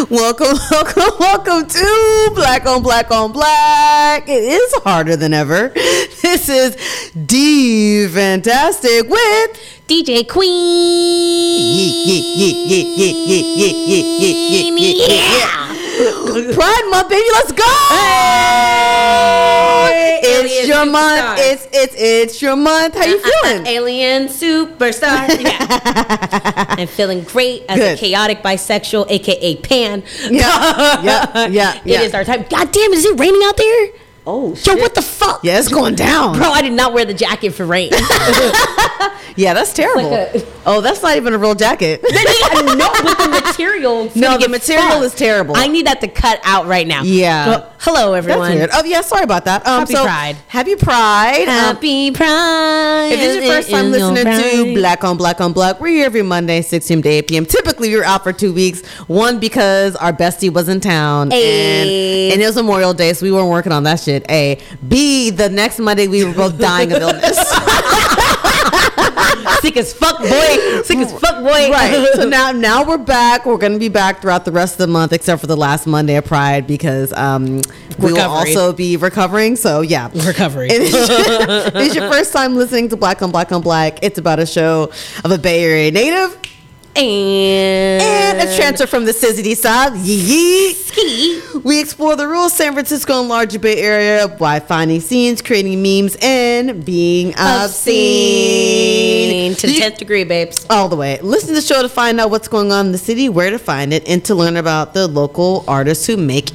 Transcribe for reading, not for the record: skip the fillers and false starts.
Welcome to Black on Black on Black. It is harder than ever. This is D Fantastic with DJ Queen. Yeah. Pride Month, baby, let's go! Hey, it's your month. It's your month. How you feeling? Alien superstar. Yeah. I'm feeling great as a chaotic bisexual, aka Pan. Yeah. It is our time. God damn, is it raining out there? Oh, shit. Yo, what the fuck? Yeah, it's going down. Bro, I did not wear the jacket for rain. Yeah, that's terrible. That's not even a real jacket. No, with the material. No, the material is terrible. I need that to cut out right now. Yeah. Well, hello, everyone. That's weird. Oh, yeah, sorry about that. Happy Pride. Happy Pride. Happy Pride. If this is your first time listening to Black on Black on Black, we're here every Monday, 6 p.m. to 8 p.m. Typically, we're out for 2 weeks. One, because our bestie was in town. And it was Memorial Day, so we weren't working on that shit. A. B, the next Monday, we were both dying of illness. Sick as fuck, boy. Right. So now we're back. We're going to be back throughout the rest of the month, except for the last Monday of Pride, because we will also be recovering. So yeah, recovery. It's your first time listening to Black on Black on Black. It's about a show of a Bay Area native and a transfer from the Sizzity side. Ski. We explore the rural San Francisco and larger Bay Area by finding scenes, creating memes, and being obscene. To the 10th degree, babes. All the way. Listen to the show to find out what's going on in the city, where to find it, and to learn about the local artists who make